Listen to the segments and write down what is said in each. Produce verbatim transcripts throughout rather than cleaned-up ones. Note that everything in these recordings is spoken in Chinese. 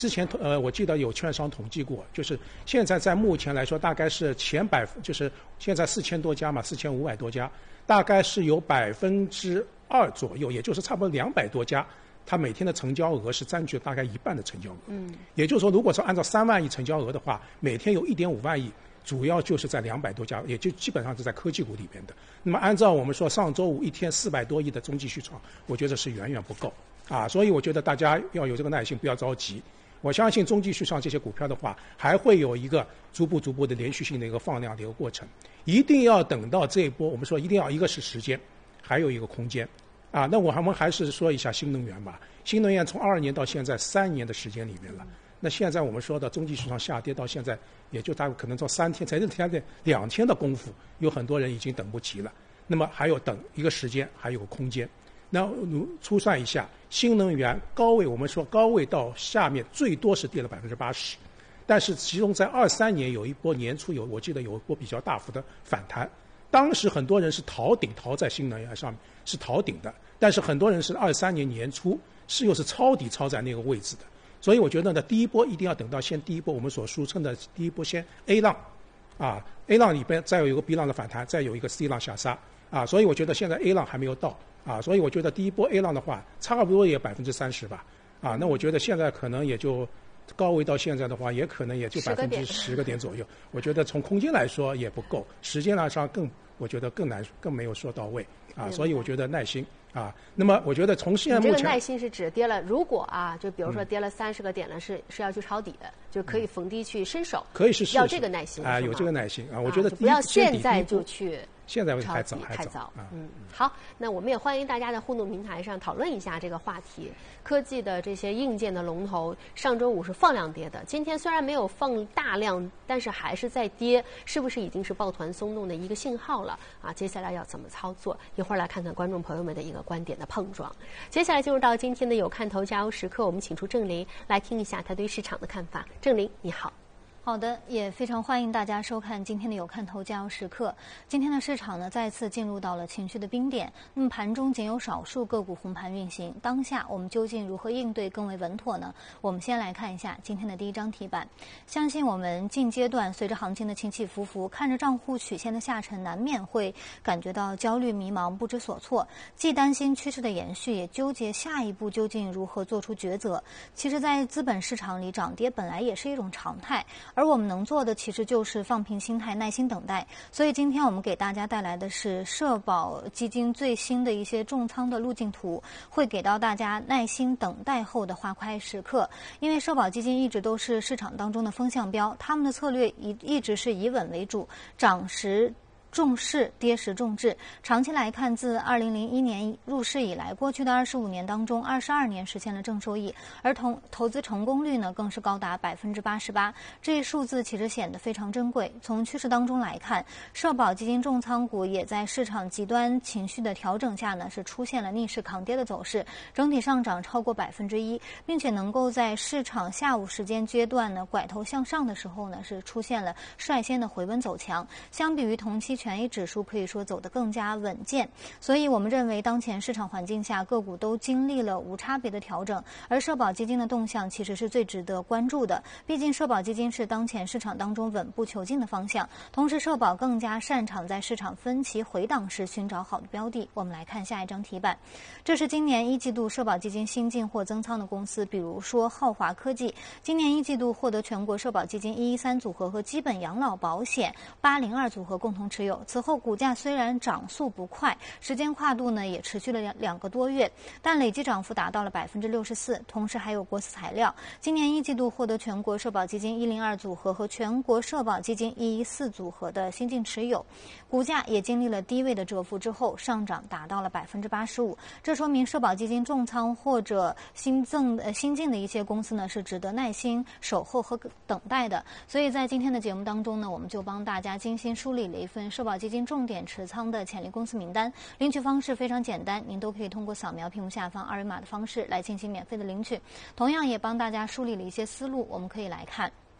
之前呃，我记得有券商统计过，就是现在在目前来说，大概是前百，就是现在四千多家嘛，四千五百多家，大概是有百分之二左右，也就是差不多两百多家，它每天的成交额是占据大概一半的成交额。嗯，也就是说，如果说按照三万亿成交额的话，每天有一点五万亿，主要就是在两百多家，也就基本上是在科技股里边的。那么按照我们说上周五一天四百多亿的中继续创，我觉得是远远不够啊，所以我觉得大家要有这个耐心，不要着急。我相信中继续创这些股票的话，还会有一个逐步逐步的连续性的一个放量的一个过程。一定要等到这一波，我们说一定要一个是时间，还有一个空间，啊，那我们还是说一下新能源吧。新能源从二二年到现在三年的时间里面了，那现在我们说的中继续创下跌到现在，也就大概可能做三天，才这天的两天的功夫，有很多人已经等不及了。那么还有等一个时间，还有个空间。那粗算一下，新能源高位，我们说高位到下面最多是跌了百分之八十，但是其中在二三年有一波年初有，我记得有一波比较大幅的反弹，当时很多人是逃顶，逃在新能源上面是逃顶的，但是很多人是二三年年初是又是抄底抄在那个位置的，所以我觉得呢，第一波一定要等到先第一波我们所俗称的第一波先 A 浪，啊 A 浪里边再有一个 B 浪的反弹，再有一个 C 浪下杀，啊，所以我觉得现在 A 浪还没有到。啊，所以我觉得第一波 A 浪的话，差不多也百分之三十吧。啊，那我觉得现在可能也就高位到现在的话，也可能也就百分之十个点左右。我觉得从空间来说也不够，时间上更我觉得更难，更没有说到位。啊，所以我觉得耐心啊。那么我觉得从现在目前， 这个耐心是指跌了，如果啊，就比如说跌了三十个点了，是、嗯、是要去抄底的，就可以逢低去伸手。 可以是试试要这个耐心啊，有这个耐心啊。我觉得不要现在就去。 现在还早， 还早啊。嗯，好，那我们也欢迎大家在互动平台上讨论一下这个话题。科技的这些硬件的龙头，上周五是放量跌的，今天虽然没有放大量，但是还是在跌，是不是已经是抱团松动的一个信号了啊？接下来要怎么操作？一会儿来看看观众朋友们的一个观点的碰撞。接下来进入到今天的有看头加油时刻，我们请出郑林来听一下他对市场的看法。郑林，你好。 好的，也非常欢迎大家收看今天的有看头加油时刻。今天的市场呢，再次进入到了情绪的冰点。那么盘中仅有少数个股红盘运行，当下我们究竟如何应对更为稳妥呢？我们先来看一下今天的第一张题板。相信我们近阶段随着行情的起起伏伏，看着账户曲线的下沉，难免会感觉到焦虑迷茫、不知所措，既担心趋势的延续，也纠结下一步究竟如何做出抉择。其实，在资本市场里，涨跌本来也是一种常态。而我们能做的其实就是放平心态，耐心等待。所以今天我们给大家带来的是社保基金最新的一些重仓的路径图，会给到大家耐心等待后的花开时刻。因为社保基金一直都是市场当中的风向标，他们的策略一一直是以稳为主，涨时重视，跌时重质。长期来看，自二零零一年入市以来，过去的二十五年当中，二十二年实现了正收益，而同投资成功率呢，更是高达百分之八十八。这一数字其实显得非常珍贵。从趋势当中来看，社保基金重仓股也在市场极端情绪的调整下呢，是出现了逆势抗跌的走势，整体上涨超过百分之一，并且能够在市场下午时间阶段呢，拐头向上的时候呢，是出现了率先的回稳走强。相比于同期权益指数可以说走得更加稳健，所以我们认为当前市场环境下个股都经历了无差别的调整，而社保基金的动向其实是最值得关注的。毕竟社保基金是当前市场当中稳步求进的方向，同时社保更加擅长在市场分歧回档时寻找好的标的。我们来看下一张题板，这是今年一季度社保基金新进或增仓的公司，比如说浩华科技，今年一季度获得全国社保基金一一三组合和基本养老保险八零二组合共同持有。此后股价虽然涨速不快，时间跨度呢也持续了两两个多月，但累计涨幅达到了百分之六十四。同时还有国司材料，今年一季度获得全国社保基金一零二组合和全国社保基金一一四组合的新进持有，股价也经历了低位的蛰伏之后，上涨达到了百分之八十五。这说明社保基金重仓或者新增呃新进的一些公司呢，是值得耐心守候和等待的。所以在今天的节目当中呢，我们就帮大家精心梳理了一份社保基金重点持仓的潜力公司名单，领取方式非常简单，您都可以通过扫描屏幕下方二维码的方式来进行免费的领取。同样也帮大家梳理了一些思路，我们可以来看。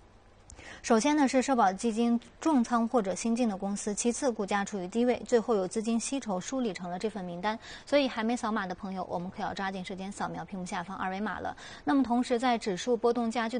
首先呢是社保基金重仓或者新进的公司，其次股价处于低位，最后有资金吸筹梳理成了这份名单。所以还没扫码的朋友，我们可要抓紧时间扫描屏幕下方二维码了。那么同时在指数波动加剧